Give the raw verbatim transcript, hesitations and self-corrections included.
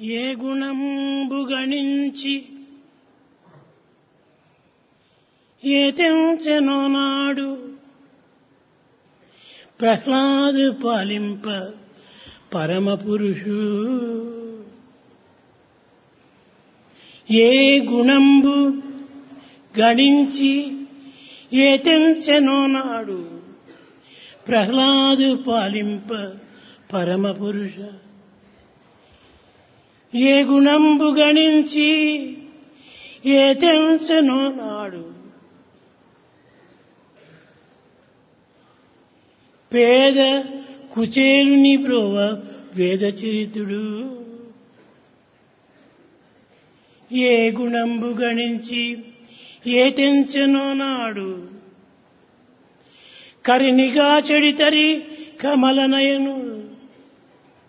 ఏ గుణంబు గణించి ఏ తెంచెనో నాడు ప్రహ్లాదు పాలింప పరమ పురుషు. ఏ గుణంబు గణించి ఏ తెంచెనో నాడు ప్రహ్లాదు పాలింప పరమ పురుష. ఏ గుణంబు గణించి ఏ తెంచెనో నాడు పేద కుచేలుని బ్రోవ వేదచరితుడు. ఏ గుణంబు గణించి ఏ తెంచెనో నాడు కరినిగా చెడితరి కమలనయను.